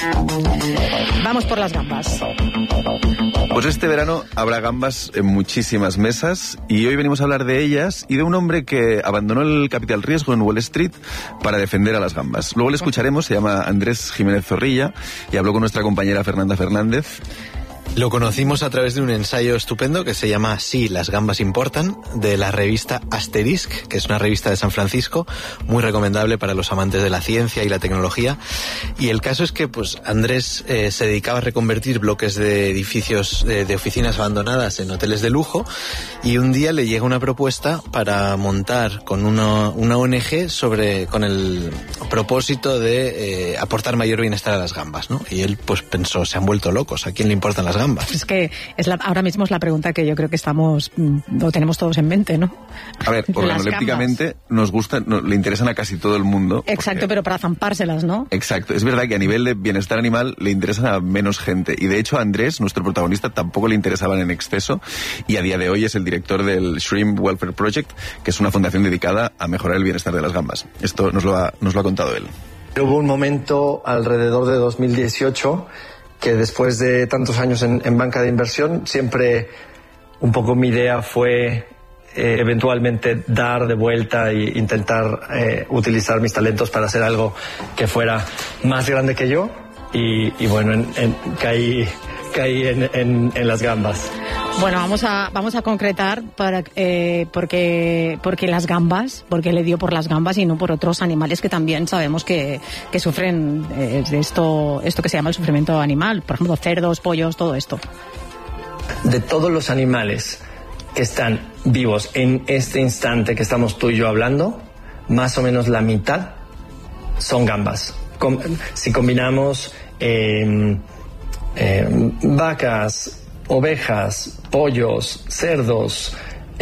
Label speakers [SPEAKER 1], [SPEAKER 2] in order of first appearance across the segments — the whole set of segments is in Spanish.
[SPEAKER 1] Vamos por las gambas.
[SPEAKER 2] Pues este verano habrá gambas en muchísimas mesas y hoy venimos a hablar de ellas y de un hombre que abandonó el capital riesgo en Wall Street para defender a las gambas. Luego le escucharemos, se llama Andrés Jiménez Zorrilla y habló con nuestra compañera Fernanda Fernández.
[SPEAKER 3] Lo conocimos a través de un ensayo estupendo que se llama Sí, las gambas importan, de la revista Asterisk, que es una revista de San Francisco, muy recomendable para los amantes de la ciencia y la tecnología. Y el caso es que pues Andrés se dedicaba a reconvertir bloques de edificios de oficinas abandonadas en hoteles de lujo, y un día le llega una propuesta para montar con una ONG con el propósito de aportar mayor bienestar a las gambas, ¿no? Y él pues pensó, se han vuelto locos, ¿a quién le importan las gambas?
[SPEAKER 1] Es que ahora mismo es la pregunta que yo creo que lo tenemos todos en mente, ¿no?
[SPEAKER 2] A ver, organolépticamente nos gustan, le interesan a casi todo el mundo.
[SPEAKER 1] Exacto, pero para zampárselas, ¿no?
[SPEAKER 2] Exacto, es verdad que a nivel de bienestar animal le interesan a menos gente, y de hecho a Andrés, nuestro protagonista, tampoco le interesaban en exceso, y a día de hoy es el director del Shrimp Welfare Project, que es una fundación dedicada a mejorar el bienestar de las gambas. Esto nos lo ha contado él.
[SPEAKER 4] Hubo un momento alrededor de 2018 que después de tantos años en banca de inversión, siempre un poco mi idea fue eventualmente dar de vuelta e intentar utilizar mis talentos para hacer algo que fuera más grande que yo, y bueno, caí en las gambas.
[SPEAKER 1] Bueno, vamos a concretar porque las gambas, porque le dio por las gambas y no por otros animales que también sabemos que sufren de esto que se llama el sufrimiento animal, por ejemplo, cerdos, pollos, todo esto.
[SPEAKER 4] De todos los animales que están vivos en este instante que estamos tú y yo hablando, más o menos la mitad son gambas. Si combinamos vacas, ovejas, pollos, cerdos,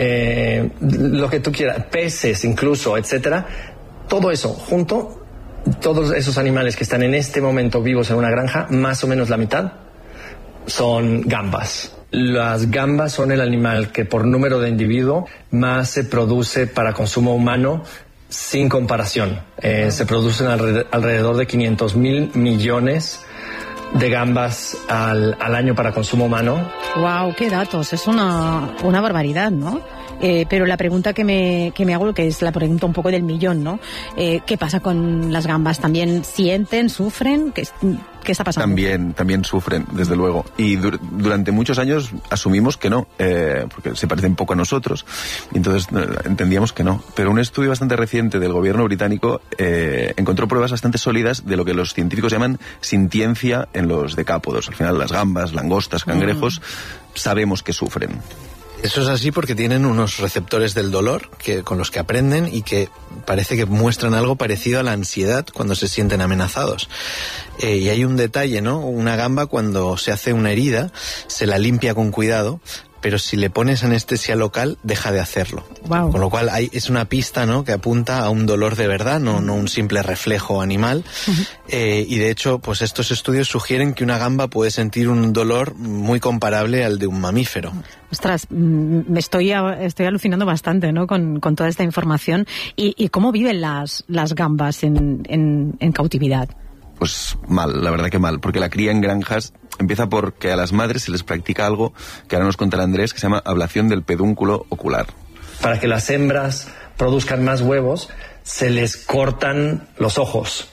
[SPEAKER 4] lo que tú quieras, peces incluso, etcétera, todo eso junto, todos esos animales que están en este momento vivos en una granja, más o menos la mitad son gambas. Las gambas son el animal que por número de individuo más se produce para consumo humano sin comparación. Se producen alrededor de 500,000 millones de gambas al año para consumo humano.
[SPEAKER 1] Wow, qué datos, es una barbaridad, ¿no? Pero la pregunta que me hago, que es la pregunta un poco del millón, ¿no? ¿Qué pasa con las gambas? ¿También sienten, sufren? ¿Qué está pasando?
[SPEAKER 2] También sufren, desde luego. Y durante muchos años asumimos que no, porque se parecen poco a nosotros, y entonces entendíamos que no. Pero un estudio bastante reciente del gobierno británico encontró pruebas bastante sólidas de lo que los científicos llaman sintiencia en los decápodos. Al final las gambas, langostas, cangrejos, sabemos que sufren.
[SPEAKER 3] Eso es así porque tienen unos receptores del dolor con los que aprenden y que parece que muestran algo parecido a la ansiedad cuando se sienten amenazados. Y hay un detalle, ¿no? Una gamba, cuando se hace una herida, se la limpia con cuidado, pero si le pones anestesia local, deja de hacerlo.
[SPEAKER 1] Wow.
[SPEAKER 3] Con lo cual es una pista, ¿no?, que apunta a un dolor de verdad, no un simple reflejo animal. Y de hecho, pues estos estudios sugieren que una gamba puede sentir un dolor muy comparable al de un mamífero.
[SPEAKER 1] Ostras, me estoy alucinando bastante, ¿no?, con toda esta información. ¿Y cómo viven las gambas en cautividad?
[SPEAKER 2] Pues mal, la verdad que mal, porque la cría en granjas empieza porque a las madres se les practica algo que ahora nos contará Andrés, que se llama ablación del pedúnculo ocular.
[SPEAKER 4] Para que las hembras produzcan más huevos, se les cortan los ojos,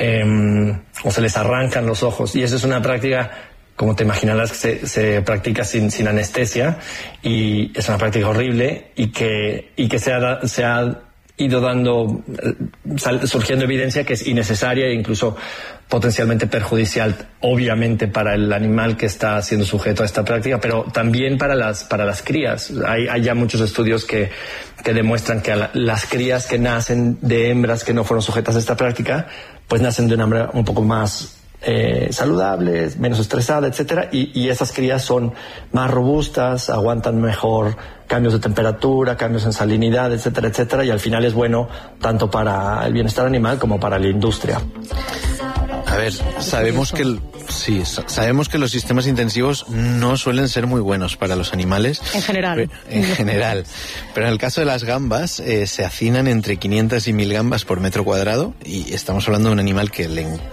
[SPEAKER 4] o se les arrancan los ojos, y eso es una práctica, como te imaginarás, que se practica sin anestesia, y es una práctica horrible y que se ha ido surgiendo evidencia que es innecesaria e incluso potencialmente perjudicial, obviamente para el animal que está siendo sujeto a esta práctica, pero también para las crías. Hay ya muchos estudios que demuestran que las crías que nacen de hembras que no fueron sujetas a esta práctica, pues nacen de una manera un poco más saludable, menos estresada, etcétera, y esas crías son más robustas, aguantan mejor cambios de temperatura, cambios en salinidad, etcétera, etcétera, y al final es bueno tanto para el bienestar animal como para la industria.
[SPEAKER 3] A ver, sabemos que los sistemas intensivos no suelen ser muy buenos para los animales.
[SPEAKER 1] En general.
[SPEAKER 3] Pero en el caso de las gambas, se hacinan entre 500 y 1000 gambas por metro cuadrado, y estamos hablando de un animal que le